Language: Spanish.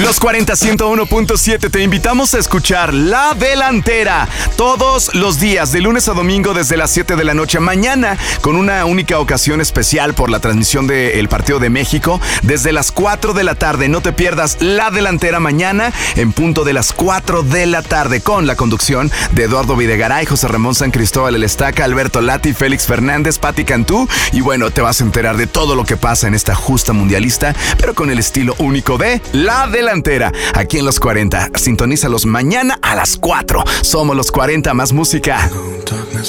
Los 40 101.7 te invitamos a escuchar La Delantera todos los días, de lunes a domingo desde las 7 de la noche. Mañana, con una única ocasión especial por la transmisión del Partido de México, desde las 4 de la tarde. No te pierdas La Delantera mañana en punto de las 4 de la tarde, con la conducción de Eduardo Videgaray, José Ramón San Cristóbal El Estaca, Alberto Lati, Félix Fernández, Pati Cantú. Y bueno, te vas a enterar de todo lo que pasa en esta justa mundialista, pero con el estilo único de La Delantera, aquí en Los 40. Sintonízalos mañana a las 4. Somos Los 40, más música.